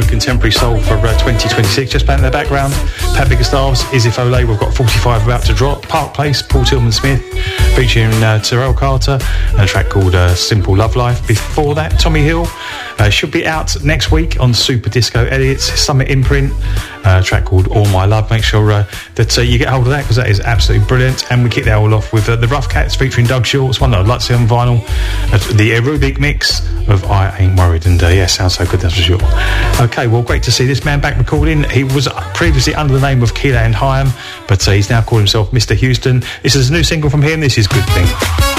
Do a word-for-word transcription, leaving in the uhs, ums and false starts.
contemporary soul for uh, twenty twenty-six. Just playing in the background, Pat Biggerstaff's Izzy Foley. We've got forty-five about to drop. Park Place, Paul Tillman Smith, featuring uh, Terrell Carter, and a track called uh, Simple Love Life. Before that, Tommy Hill. Uh, should be out next week on Super Disco Elliot's Summit imprint. Uh, a track called All My Love. Make sure uh, that uh, you get hold of that, because that is absolutely brilliant. And we kick that all off with uh, the Rough Cats featuring Doug Shorts, one that I'd like to see on vinyl. Uh, the aerobic mix of I Ain't Worried. And uh, yeah, sounds so good, that's for sure. Okay, well, great to see this man back recording. He was previously under the name of Keelan Hyam, but uh, he's now called himself Mister Houston. This is a new single from him. This is Good Thing.